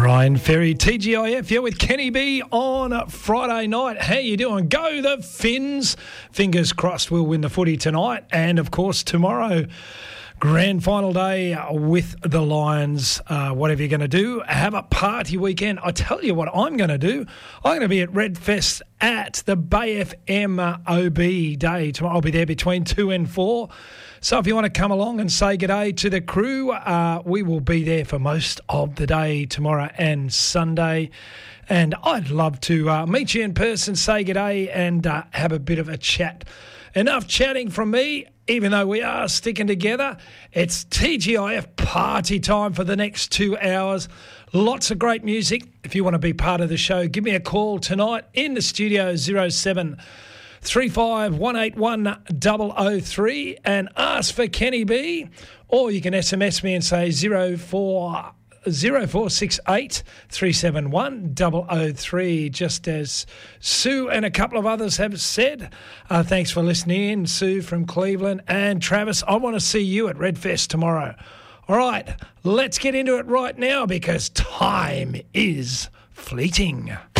Brian Ferry, TGIF, here with Kenny B on Friday night. How you doing? Go the Finns. Fingers crossed we'll win the footy tonight. And, of course, tomorrow, grand final day with the Lions. Whatever you're going to do, have a party weekend. I tell you what I'm going to do. I'm going to be at Redfest at the Bay FM OB Day tomorrow. I'll be there between 2 and 4. So if you want to come along and say good day to the crew, we will be there for most of the day tomorrow and Sunday. And I'd love to meet you in person, say good day and have a bit of a chat. Enough chatting from me, even though we are sticking together. It's TGIF party time for the next 2 hours. Lots of great music. If you want to be part of the show, give me a call tonight in the studio, 07 35 181 003 and ask for Kenny B, or you can SMS me and say 0468 371 003, just as Sue and a couple of others have said. Thanks for listening in, Sue from Cleveland, and Travis, I want to see you at Redfest tomorrow. All right, let's get into it right now because time is fleeting.